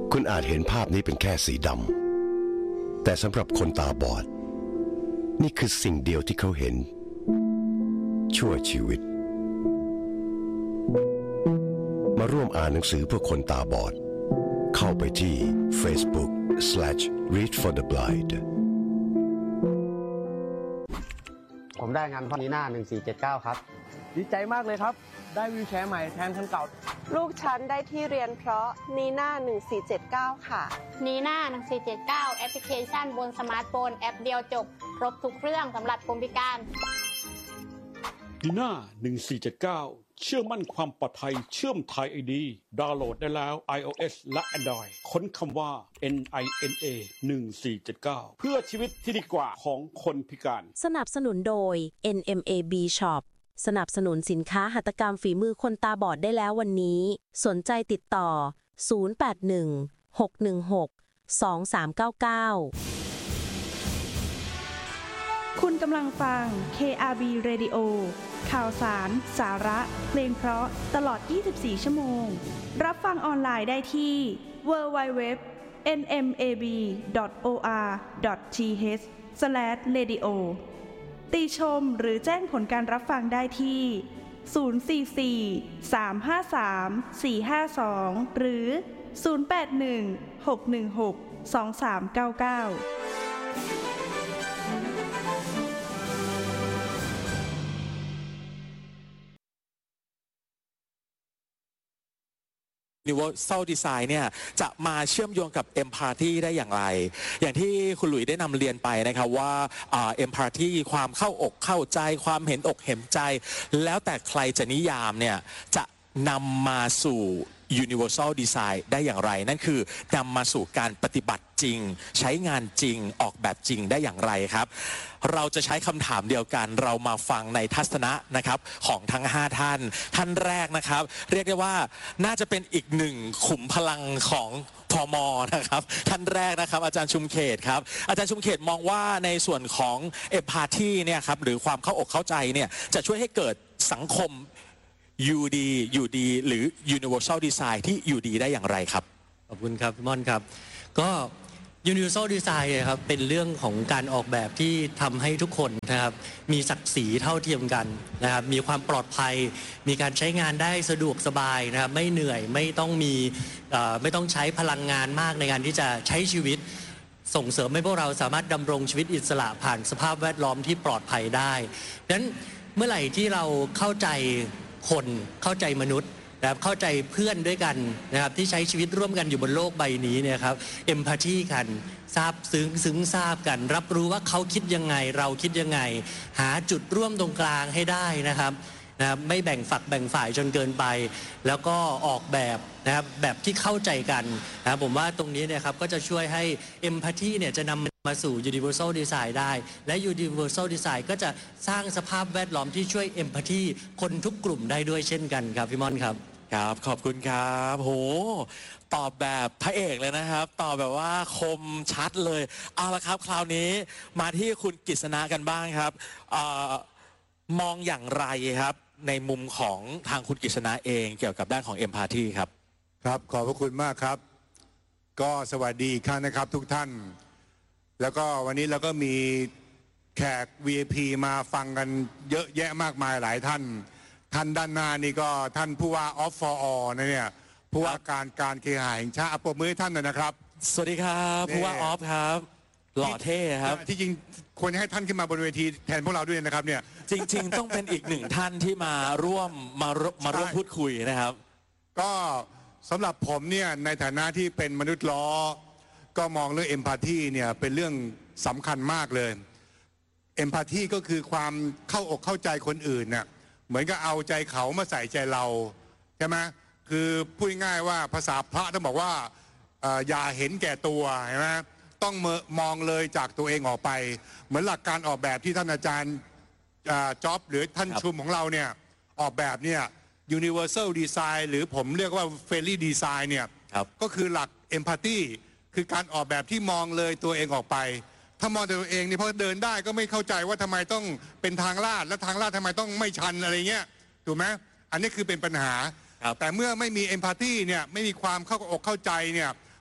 คุณอาจเห็นภาพนี้เป็นแค่สีดำแต่สำหรับคนตาบอดนี่คือสิ่งเดียวที่เขาเห็นชั่วชีวิตมาร่วมอ่านหนังสือเพื่อคนตาบอดเข้าไปที่ Facebook/Read for the Blind ผมได้งานพ่อนีน่า1479ครับดีใจมากเลยครับได้วีลแชร์ใหม่แทนคันเก่าลูกฉันได้ที่เรียนเพราะนีน่า1479ค่ะนีน่า1479แอปพลิเคชันบนสมาร์ทโฟนแอปเดียวจบครบทุกเรื่องสำหรับคนพิการนีน่า1479เชื่อมั่นความปลอดภัยเชื่อมไทย ID ดาวน์โหลดได้แล้ว iOS และ Android ค้นคำว่า NINA 1479เพื่อชีวิตที่ดีกว่าของคนพิการสนับสนุนโดย NMAB Shop สนับสนุนสินค้าหัตถกรรมฝีมือคนตาบอดได้แล้ววันนี้สนใจติดต่อ081 616 2399 คุณกำลังฟัง KRB Radio ข่าวสาร สาระ เพลงเพราะตลอด 24 ชั่วโมง รับฟังออนไลน์ได้ที่ www.nmab.or.th/radio ติชมหรือแจ้งผลการรับฟังได้ที่ 044-353-452 หรือ 081-616-2399 Universal Design เนี่ยจะมาเชื่อมโยงกับ Empathy ได้อย่างไรอย่างที่คุณหลุยได้นำเรียนไปนะครับว่าEmpathy ความเข้าอกเข้าใจความเห็นอกเห็นใจแล้วแต่ใครจะนิยามเนี่ยจะนำมาสู่ Universal Design ได้อย่างไรนั่นคือนำมาสู่การปฏิบัติจริงใช้งานจริงออกแบบจริงได้อย่างไรครับเราจะใช้คำถามเดียวกันเรามาฟังในทัศนะนะครับของทั้ง5ท่านท่านแรกนะครับเรียกได้ว่าน่าจะเป็นอีกหนึ่งขุมพลังของพม.นะครับท่านแรกนะครับอาจารย์ชุมเขตครับอาจารย์ชุมเขตมองว่าในส่วนของ Empathy เนี่ยครับหรือความเข้าอกเข้าใจเนี่ยจะช่วยให้เกิดสังคมอยู่ดีหรือ Universal Design ที่อยู่ดีได้อย่างไรครับขอบคุณครับพี่ม่อนครับก็ Universal Design ครับเป็นเรื่องของการออกแบบที่ทำให้ทุกคนนะครับมีศักดิ์ศรีเท่าเทียมกันนะครับมีความปลอดภัยมีการใช้งานได้สะดวกสบายนะครับไม่เหนื่อยไม่ต้องใช้พลังงานมากในการที่จะใช้ชีวิตส่งเสริมให้พวกเราสามารถดำรงชีวิตอิสระผ่านสภาพแวดล้อมที่ปลอดภัยได้ดังนั้นเมื่อไหร่ที่เราเข้าใจคนเข้าใจมนุษย์นะครับเข้าใจเพื่อนด้วยกันนะครับที่ใช้ชีวิตร่วมกันอยู่บนโลกใบนี้เนี่ยครับเอมพัตตีกันทราบซึ้งทราบกันรับรู้ว่าเขาคิดยังไงเราคิดยังไงหาจุดร่วมตรงกลางให้ได้นะครับไม่แบ่งฝักแบ่งฝ่ายจนเกินไปแล้วก็ออกแบบนะครับแบบที่เข้าใจกันนะครับผมว่าตรงนี้เนี่ยครับก็จะช่วยให้ Empathy เนี่ยจะนำมาสู่ Universal Design ได้และ Universal Design ก็จะสร้างสภาพแวดล้อมที่ช่วย Empathy คนทุกกลุ่มได้ด้วยเช่นกันครับพี่ม่อนครับครับขอบคุณครับโหตอบแบบพระเอกเลยนะครับตอบแบบว่าคมชัดเลยเอาละครับคราวนี้มาที่คุณกฤษณะกันบ้างครับมองอย่างไรครับในมุมของทางคุณกฤษณะเองเกี่ยวกับด้านของ Empathy ครับครับขอบพระคุณมากครับก็สวัสดีอีกครั้งนะครับทุกท่านแล้วก็วันนี้เราก็มีแขก VIP มาฟังกันเยอะแยะมากมายหลายท่านด้านหน้านี่ก็ท่านผู้ว่าออฟฟอร์นะเนี่ยผู้ว่าการเคหะแห่งชาติปรบมือให้ท่านหน่อยนะครับสวัสดีครับผู้ว่าออฟครับหล่อเท่ครับที่จริงควรให้ท่านขึ้นมาบนเวทีแทนพวกเราด้วยนะครับเนี่ยจริงๆต้องเป็นอีกหนึ่งท่านที่มาร่วมพูดคุยนะครับก็สำหรับผมเนี่ยในฐานะที่เป็นมนุษย์ล้อก็มองเรื่อง Empathy เนี่ยเป็นเรื่องสำคัญมากเลย Empathy ก็คือความเข้าอกเข้าใจคนอื่นเนี่ยเหมือนกับเอาใจเขามาใส่ใจเราใช่ไหมคือพูดง่ายว่าภาษาพระต้องบอกว่าอย่าเห็นแก่ตัวใช่ไหมต้องมองเลยจากตัวเองออกไปเหมือนหลักการออกแบบที่ท่านอาจารย์จ๊อบหรือท่านชุมของเราเนี่ยออกแบบเนี่ย Universal Design หรือผมเรียกว่า Friendly Design เนี่ยก็คือหลัก Empathy คือการออกแบบที่มองเลยตัวเองออกไปถ้ามองตัวเองนี่เพราะเดินได้ก็ไม่เข้าใจว่าทำไมต้องเป็นทางลาดและทางลาดทำไมต้องไม่ชันอะไรเงี้ยถูกไหมอันนี้คือเป็นปัญหาแต่เมื่อไม่มี Empathy เนี่ยไม่มีความเข้าอกเข้าใจเนี่ย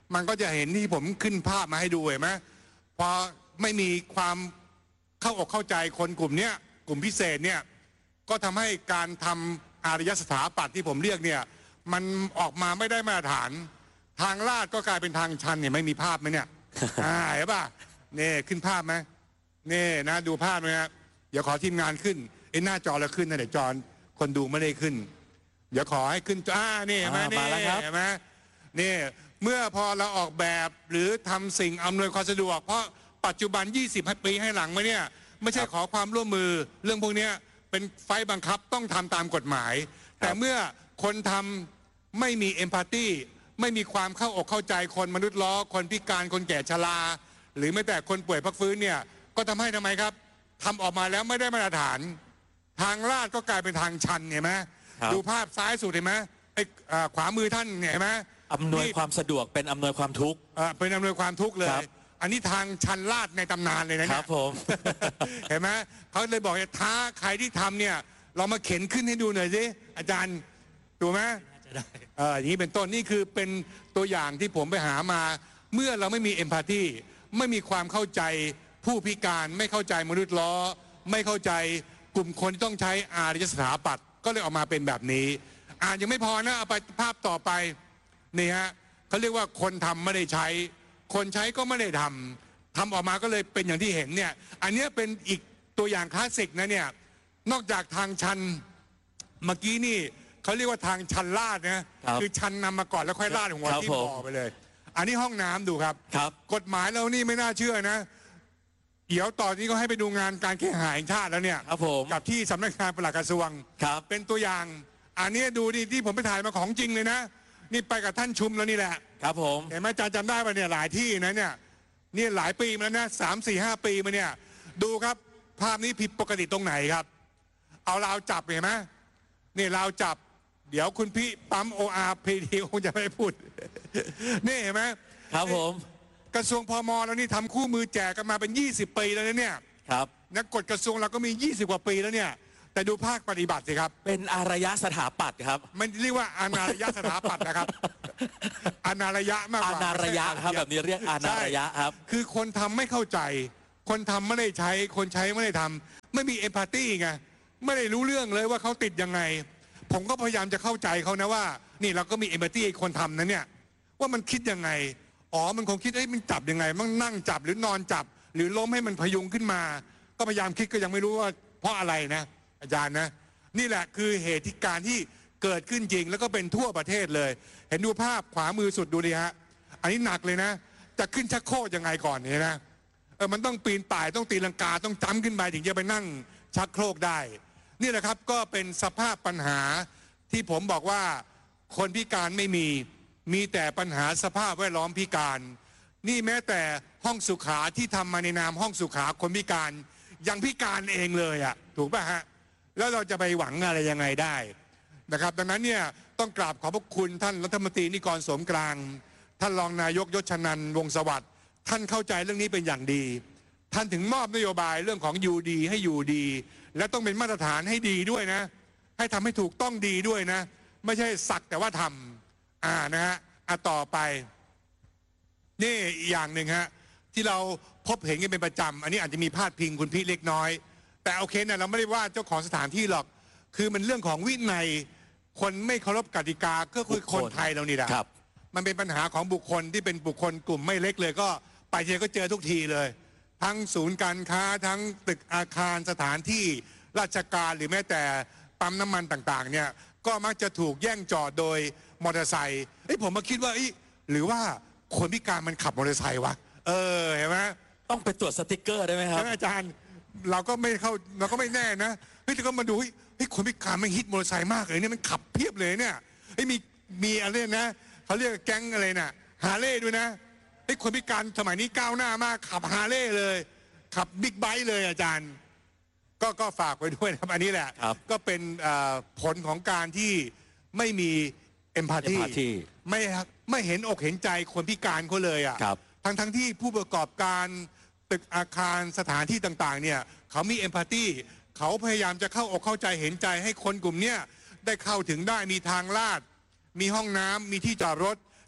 มันก็จะเห็นที่ผมขึ้นภาพมาให้ดูเห็นไหมพอไม่มีความเข้าอกเข้าใจคนกลุ่มเนี้ยกลุ่มพิเศษเนี่ยก็ทำให้การทำอารยสถาปัตย์ที่ผมเรียกเนี่ยมันออกมาไม่ได้มาตรฐานทางลาดก็กลายเป็นทางชันเนี่ยไม่มีภาพไหมเนี่ย เห็นป่ะนี่ขึ้นภาพไหมนี่นะดูภาพไหมครับเดี๋ยวขอทีมงานขึ้นหน้าจอเราขึ้นนะเดี๋ยวจอคนดูไม่ได้ขึ้นเดี๋ยวขอให้ขึ้นนี่เห็นไหมนี่เห็นไหมนี่เมื่อพอเราออกแบบหรือทำสิ่งอำนวยความสะดวกเพราะปัจจุบัน20 ปีให้หลังมาเนี่ยไม่ใช่ขอความร่วมมือเรื่องพวกนี้เป็นไฟบังคับต้องทำตามกฎหมายแต่เมื่อคนทำไม่มีเอมพัตตีไม่มีความเข้าอกเข้าใจคนมนุษย์ล้อคนพิการคนแก่ชราหรือแม้แต่คนป่วยพักฟื้นเนี่ยก็ทำให้ทำไมครับทำออกมาแล้วไม่ได้มาตรฐานทางลาดก็กลายเป็นทางชันเห็นไหมดูภาพซ้ายสุดเห็นไหมขวามือท่านเห็นไหมอำนวยความสะดวกเป็นอำนวยความทุกข์เป็นอำนวยความทุกข์เลยอันนี้ทางชันลาดในตำนานเลยนะครับผมเห็นไหมเขาเลยบอกว่าท้าใครที่ทำเนี่ยเรามาเข็นขึ้นให้ดูหน่อยสิอาจารย์ถูกไหมอย่างนี้เป็นต้นนี่คือเป็นตัวอย่างที่ผมไปหามาเมื่อเราไม่มีเอมพัตตีไม่มีความเข้าใจผู้พิการไม่เข้าใจมนุษย์ล้อไม่เข้าใจกลุ่มคนที่ต้องใช้อารยสถาปัตย์ก็เลยออกมาเป็นแบบนี้ยังไม่พอนะเอาไปภาพต่อไปนี่ฮะเขาเรียกว่าคนทำไม่ได้ใช้คนใช้ก็ไม่ได้ทำออกมาก็เลยเป็นอย่างที่เห็นเนี่ยอันนี้เป็นอีกตัวอย่างคลาสสิกนะเนี่ยนอกจากทางชันเมื่อกี้นี่เขาเรียกว่าทางชันลาดนะคือชันนำมาก่อนแล้วค่อยลาดหัวที่บ่อไปเลยอันนี้ห้องน้ำดูครับกฎหมายเรานี่ไม่น่าเชื่อนะเดี๋ยวตอนนี้ก็ให้ไปดูงานการแข่งขันแห่งชาติแล้วเนี่ยกับที่สำนักงานปลัดกระทรวงเป็นตัวอย่างอันนี้ดูดิที่ผมไปถ่ายมาของจริงเลยนะนี่ไปกับท่านชุมแล้วนี่แหละครับผมเห็นไหมอาจารย์จำได้ป่ะเนี่ยหลายที่นะเนี่ยนี่หลายปีมาแล้วนะ3-4-5 ปีมาเนี่ยดูครับภาพนี้ผิดปกติตรงไหนครับเอาราวจับเห็นไหมนี่ราวจับเดี๋ยวคุณพี่ปั๊ม ORPD คงจะไม่พูดนี่เห็นไหมครับผมกระทรวงพมแล้วนี่ทำคู่มือแจกกันมาเป็น20 ปีแล้วเนี่ยครับนักกฎกระทรวงเราก็มี20 กว่าปีแล้วเนี่ยแต่ดูภาคปฏิบัติสิครับเป็นอารยสถาปัตย์ครับมันเรียกว่าอารยสถาปัตย์นะครับอนารยะมากกว่าอนารยะครับแบบนี้เรียกอนารยะครับคือคนทำไม่เข้าใจคนทำไม่ได้ใช้คนใช้ไม่ได้ทำไม่มีเอมพัตตีไงไม่ได้รู้เรื่องเลยว่าเขาติดยังไงผมก็พยายามจะเข้าใจเขานะว่านี่เราก็มีเอมพัตตีคนทำนะเนี่ยว่ามันคิดยังไงมันคงคิดมันจับยังไงมันนั่งจับหรือนอนจับหรือล้มให้มันพยุงขึ้นมาก็พยายามคิดก็ยังไม่รู้ว่าเพราะอะไรนะอาจารย์นะนี่แหละคือเหตุการณ์ที่เกิดขึ้นจริงแล้วก็เป็นทั่วประเทศเลยเห็นดูภาพขวามือสุดดูดิฮะอันนี้หนักเลยนะจะขึ้นชักโครกยังไงก่อนเนี่ยนะมันต้องปีนป่ายต้องตีลังกาต้องจ้ำขึ้นไปถึงจะไปนั่งชักโครกได้นี่แหละครับก็เป็นสภาพปัญหาที่ผมบอกว่าคนพิการไม่มีแต่ปัญหาสภาพแวดล้อมพิการนี่แม้แต่ห้องสุขาที่ทำมาในนามห้องสุขาคนพิการยังพิการเองเลยอ่ะถูกป่ะฮะแล้วเราจะไปหวังอะไรยังไงได้นะครับดังนั้นเนี่ยต้องกราบขอบพระคุณท่านรัฐมนตรีนิกรโสมกลางท่านรองนายกยศชนันท์วงศ์สวัสดิ์ท่านเข้าใจเรื่องนี้เป็นอย่างดีท่านถึงมอบนโยบายเรื่องของอยู่ดีให้อยู่ดีและต้องเป็นมาตรฐานให้ดีด้วยนะให้ทำให้ถูกต้องดีด้วยนะไม่ใช่สักแต่ว่าทำนะฮะต่อไปนี่อีกอย่างหนึ่งฮะที่เราพบเห็นกันเป็นประจำอันนี้อาจจะมีพาดพิงคุณพี่เล็กน้อยแต่โอเคนะเราไม่ได้ว่าเจ้าของสถานที่หรอกคือมันเรื่องของวินัยคนไม่เคารพกติกาก็คือคนไทยเรานี่แหละมันเป็นปัญหาของบุคคลที่เป็นบุคคลกลุ่มไม่เล็กเลยก็ไปเจอก็เจอทุกทีเลยทั้งศูนย์การค้าทั้งตึกอาคารสถานที่ราชการหรือแม้แต่ปั๊มน้ำมันต่างๆเนี่ยก็มักจะถูกแย่งจอดโดยมอเตอร์ไซค์ผมมาคิดว่าหรือว่าคนพิการมันขับมอเตอร์ไซค์วะเห็นไหมต้องไปตรวจสติกเกอร์ได้ไหมครับอาจารย์เราก็ไม่แน่นะแต่ก็มาดูคนพิการมันฮิตมอเตอร์ไซค์มากเลยเนี่ยมันขับเพียบเลยเนี่ยมีอะไรนะเขาเรียกแก๊งอะไรนะฮาร์เลย์ด้วยนะคนพิการสมัยนี้ก้าวหน้ามากขับฮาร์เลย์เลยขับบิ๊กไบค์เลยอาจารย์ก็ฝากไว้ด้วยนะครับอันนี้แหละก็เป็นผลของการที่ไม่มีเอมพัตตีไม่เห็นอกเห็นใจคนพิการเขาเลยทั้งที่ผู้ประกอบการตึกอาคารสถานที่ต่างๆเนี่ยเขามีเอมพัตตีเขาพยายามจะเข้าอกเข้าใจเห็นใจให้คนกลุ่มนี้ได้เข้าถึงได้มีทางลาดมีห้องน้ำมีที่จอดรถ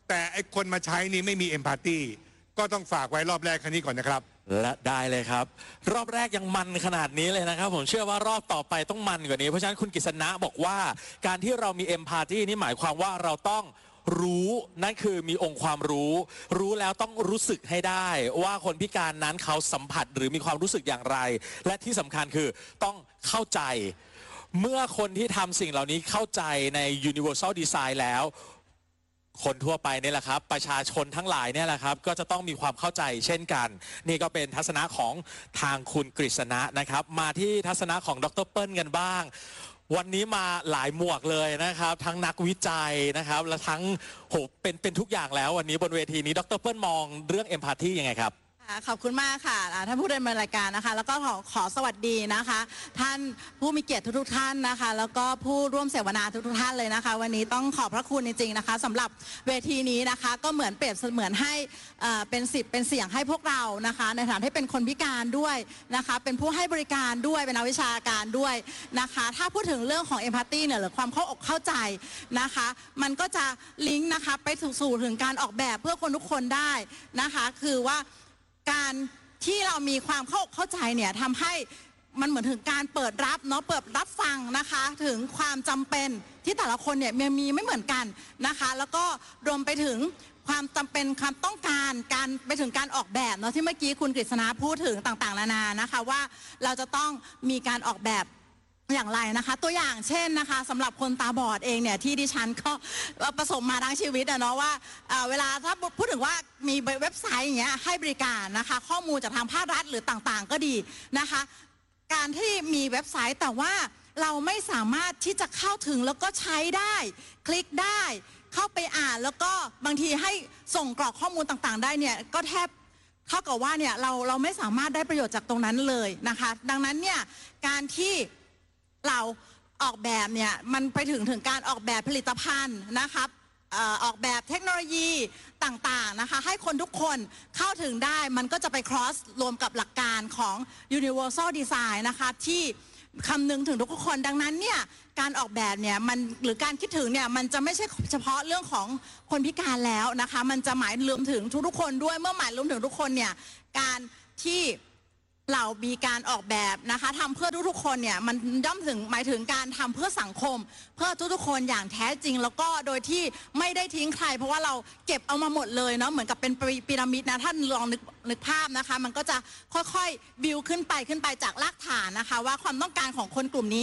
แต่ไอ้คนมาใช้นี่ไม่มีเอมพัตตีก็ต้องฝากไว้รอบแรกแค่นี้ก่อนนะครับและได้เลยครับรอบแรกยังมันขนาดนี้เลยนะครับผมเชื่อว่ารอบต่อไปต้องมันกว่านี้เพราะฉะนั้นคุณกฤษณะบอกว่าการที่เรามีเอมพาธีนี่หมายความว่าเราต้องรู้นั่นคือมีองค์ความรู้แล้วต้องรู้สึกให้ได้ว่าคนพิการนั้นเขาสัมผัสหรือมีความรู้สึกอย่างไรและที่สำคัญคือต้องเข้าใจเมื่อคนที่ทำสิ่งเหล่านี้เข้าใจใน Universal Design แล้วคนทั่วไปนี่แหละครับประชาชนทั้งหลายเนี่ยแหละครับก็จะต้องมีความเข้าใจเช่นกันนี่ก็เป็นทัศนะของทางคุณกฤษณะนะครับมาที่ทัศนะของดร.เปิ้ลกันบ้างวันนี้มาหลายหมวกเลยนะครับทั้งนักวิจัยนะครับและทั้งเป็นทุกอย่างแล้ววันนี้บนเวทีนี้ดร.เปิ้ลมองเรื่อง Empathy ยังไงครับขอบคุณมากค่ะท่านผู้ดำเนินรายการนะคะแล้วก็ขอสวัสดีนะคะท่านผู้มีเกียรติทุกท่านนะคะแล้วก็ผู้ร่วมเสวนาทุกท่านเลยนะคะวันนี้ต้องขอบพระคุณจริงๆนะคะสำหรับเวทีนี้นะคะก็เหมือนเปรียบเสมือนให้เป็นสิทธิ์เป็นเสียงให้พวกเรานะคะในฐานะที่เป็นคนพิการด้วยนะคะเป็นผู้ให้บริการด้วยเป็นนักวิชาการด้วยนะคะถ้าพูดถึงเรื่องของ Empathy เนี่ยหรือความเข้าอกเข้าใจนะคะมันก็จะลิงก์นะคะไปสู่ถึงการออกแบบเพื่อคนทุกคนได้นะคะคือว่าการที่เรามีความเข้าใจเนี่ยทำให้มันเหมือนถึงการเปิดรับเนาะเปิดรับฟังนะคะถึงความจำเป็นที่แต่ละคนเนี่ยมีไม่เหมือนกันนะคะแล้วก็รวมไปถึงความจำเป็นความต้องการการไปถึงการออกแบบเนาะที่เมื่อกี้คุณกฤษณะพูดถึงต่างๆนานานะคะว่าเราจะต้องมีการออกแบบอย่างไรนะคะตัวอย่างเช่นนะคะสำหรับคนตาบอดเองเนี่ยที่ดิฉันก็ประสบมาทั้งชีวิตเนาะว่าเวลาถ้าพูดถึงว่ามีเว็บไซต์อย่างเงี้ยให้บริการนะคะข้อมูลจากทางภาครัฐหรือต่างๆก็ดีนะคะการที่มีเว็บไซต์แต่ว่าเราไม่สามารถที่จะเข้าถึงแล้วก็ใช้ได้คลิกได้เข้าไปอ่านแล้วก็บางทีให้ส่งกรอกข้อมูลต่างๆได้เนี่ยก็แทบเท่ากับว่าเนี่ยเราไม่สามารถได้ประโยชน์จากตรงนั้นเลยนะคะดังนั้นเนี่ยการที่เราออกแบบเนี่ยมันไปถึงการออกแบบผลิตภัณฑ์นะคะออกแบบเทคโนโลยีต่างๆนะคะให้คนทุกคนเข้าถึงได้มันก็จะไป cross รวมกับหลักการของ Universal Design นะคะที่คำนึงถึงทุกคนดังนั้นเนี่ยการออกแบบเนี่ยมันหรือการคิดถึงเนี่ยมันจะไม่ใช่เฉพาะเรื่องของคนพิการแล้วนะคะมันจะหมายรวมถึงทุกๆคนด้วยเมื่อหมายรวมถึงทุกคนเนี่ยการที่เรามีการออกแบบนะคะทำเพื่อทุกๆคนเนี่ยมันย่อมถึงหมายถึงการทำเพื่อสังคมเพื่อทุกๆคนอย่างแท้จริงแล้วก็โดยที่ไม่ได้ทิ้งใครเพราะว่าเราเก็บเอามาหมดเลยเนาะเหมือนกับเป็นพีระมิดนะท่านลองนึกภาพนะคะมันก็จะค่อยๆบิวขึ้นไปจากรากฐานนะคะว่าความต้องการของคนกลุ่มนี้